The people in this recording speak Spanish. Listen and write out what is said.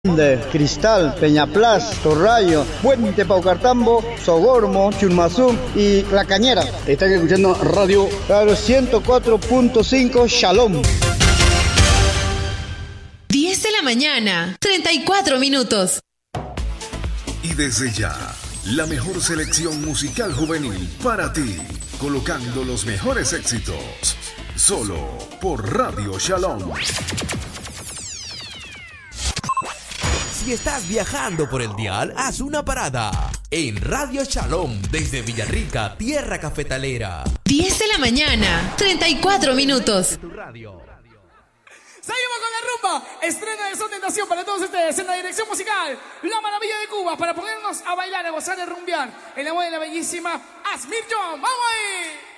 Cristal, Peñaplas, Torrayo, Puente Paucartambo, Sogormo, Churmazú y La Cañera. Están escuchando Radio Claro 104.5 Shalom. 10 de la mañana, 34 minutos. Y desde ya, la mejor selección musical juvenil para ti, colocando los mejores éxitos, solo por Radio Shalom. Si estás viajando por el dial, haz una parada en Radio Shalom desde Villarrica, tierra cafetalera. 10 de la mañana, 34 minutos. Seguimos con la rumba. Estreno de Son Tentación para todos ustedes en la dirección musical La Maravilla de Cuba, para ponernos a bailar, a gozar, a rumbear en la voz de la bellísima Asmir John. ¡Vamos ahí!